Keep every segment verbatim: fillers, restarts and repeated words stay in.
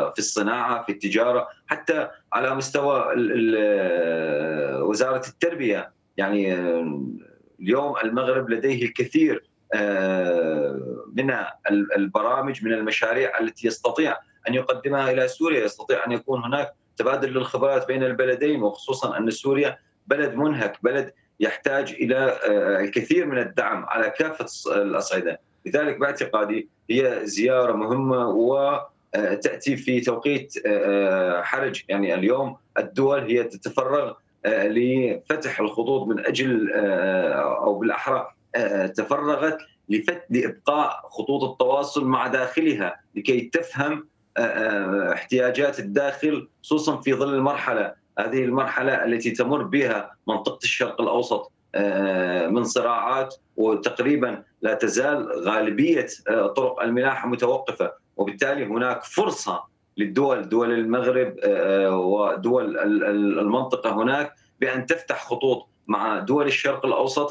في الصناعة، في التجارة، حتى على مستوى وزارة التربية. يعني اليوم المغرب لديه الكثير من البرامج، من المشاريع التي يستطيع أن يقدمها إلى سوريا، يستطيع أن يكون هناك تبادل للخبرات بين البلدين، وخصوصا أن سوريا بلد منهك، بلد يحتاج إلى الكثير من الدعم على كافة الأصعدة. لذلك باعتقادي هي زيارة مهمة وتأتي في توقيت حرج. يعني اليوم الدول هي تتفرغ لفتح الخطوط من أجل، أو بالأحرى تفرغت لإبقاء خطوط التواصل مع داخلها لكي تفهم احتياجات الداخل، خصوصا في ظل المرحلة هذه المرحلة التي تمر بها منطقة الشرق الأوسط من صراعات، وتقريبا لا تزال غالبية طرق الملاحة متوقفة، وبالتالي هناك فرصة للدول، دول المغرب ودول المنطقة هناك، بأن تفتح خطوط مع دول الشرق الأوسط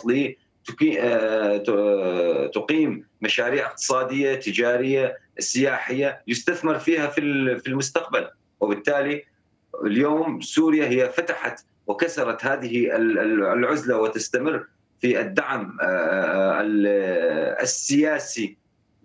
لتقيم مشاريع اقتصادية تجارية سياحية يستثمر فيها في المستقبل. وبالتالي اليوم سوريا هي فتحت وكسرت هذه العزلة، وتستمر في الدعم السياسي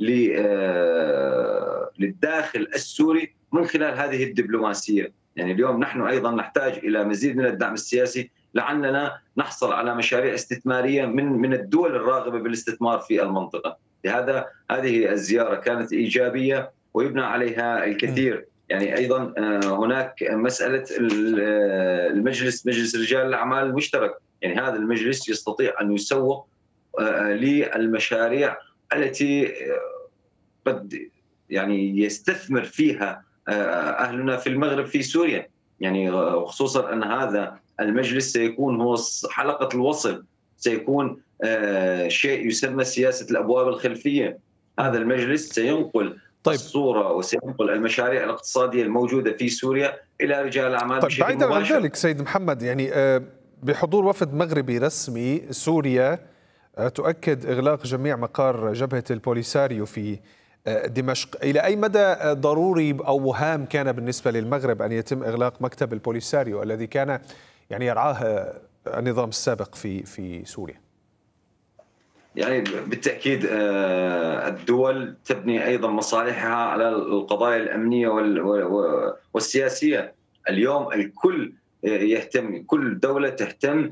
للداخل السوري من خلال هذه الدبلوماسية. يعني اليوم نحن أيضا نحتاج إلى مزيد من الدعم السياسي لعلنا نحصل على مشاريع استثمارية من من الدول الراغبة بالاستثمار في المنطقة. لهذا هذه الزيارة كانت إيجابية ويبنى عليها الكثير. يعني أيضا هناك مسألة المجلس، مجلس رجال الأعمال المشترك. يعني هذا المجلس يستطيع أن يسوق للمشاريع التي قد يعني يستثمر فيها أهلنا في المغرب في سوريا. يعني خصوصا أن هذا المجلس سيكون هو حلقة الوصل، سيكون شيء يسمى سياسة الأبواب الخلفية. هذا المجلس سينقل طيب. الصورة وسينقل المشاريع الاقتصادية الموجودة في سوريا إلى رجال الأعمال طيب بشكل بعيدا مباشر. عن ذلك سيد محمد، يعني بحضور وفد مغربي رسمي، سوريا تؤكد إغلاق جميع مقار جبهة البوليساريو في دمشق. إلى أي مدى ضروري أو هام كان بالنسبة للمغرب أن يتم إغلاق مكتب البوليساريو الذي كان يعني يرعاه النظام السابق في في سوريا؟ يعني بالتأكيد الدول تبني أيضا مصالحها على القضايا الأمنية والسياسية. اليوم الكل يهتم، كل دولة تهتم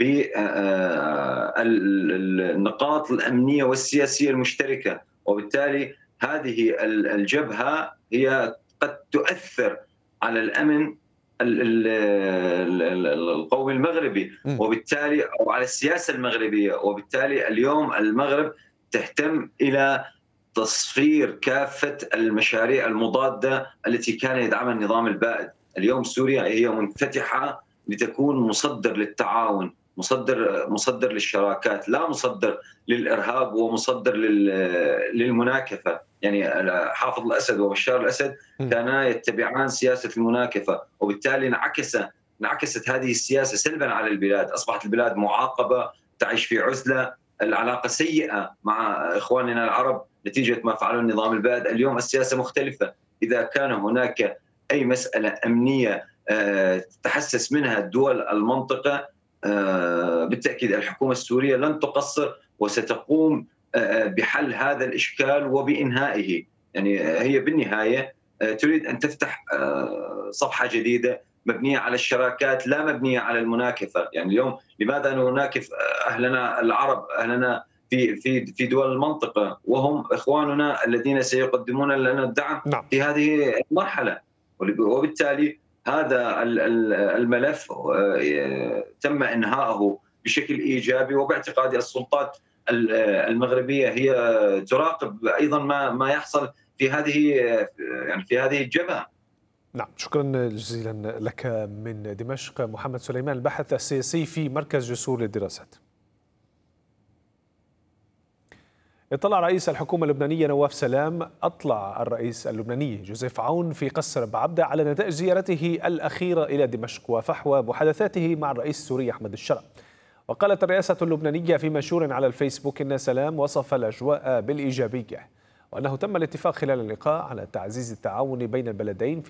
بالنقاط الأمنية والسياسية المشتركة، وبالتالي هذه الجبهة هي قد تؤثر على الأمن القومي المغربي، وبالتالي أو على السياسة المغربية. وبالتالي اليوم المغرب تهتم إلى تصفير كافة المشاريع المضادة التي كان يدعمها النظام البائد. اليوم سوريا هي منفتحة لتكون مصدر للتعاون، مصدر مصدر للشراكات، لا مصدر للإرهاب ومصدر للمناكفة. يعني حافظ الأسد وبشار الأسد كانا يتبعان سياسة المناكفة، وبالتالي انعكس انعكست هذه السياسة سلبا على البلاد. أصبحت البلاد معاقبة، تعيش في عزلة، العلاقة سيئة مع إخواننا العرب نتيجة ما فعله النظام البائد. اليوم السياسة مختلفة. إذا كان هناك أي مسألة أمنية تتحسس منها دول المنطقة، بالتأكيد الحكومة السورية لن تقصر وستقوم بحل هذا الإشكال وبإنهائه. يعني هي بالنهاية تريد أن تفتح صفحة جديدة مبنية على الشراكات، لا مبنية على المناكفة. يعني اليوم لماذا نناكف أهلنا العرب، أهلنا في في في دول المنطقة، وهم إخواننا الذين سيقدمون لنا الدعم نعم. في هذه المرحلة. وبالتالي هذا الملف تم إنهائه بشكل إيجابي، وباعتقادي السلطات المغربية هي تراقب أيضا ما ما يحصل في هذه يعني في هذه الجبهة. نعم، شكرا جزيلا لك من دمشق محمد سليمان، الباحث السياسي في مركز جسور للدراسات. اطلع رئيس الحكومة اللبنانية نواف سلام أطلع الرئيس اللبناني جوزيف عون في قصر بعبدة على نتائج زيارته الأخيرة إلى دمشق وفحوى محادثاته مع الرئيس السوري أحمد الشرع. وقالت الرئاسة اللبنانية في منشور على الفيسبوك إن سلام وصف الأجواء بالإيجابية، وأنه تم الاتفاق خلال اللقاء على تعزيز التعاون بين البلدين في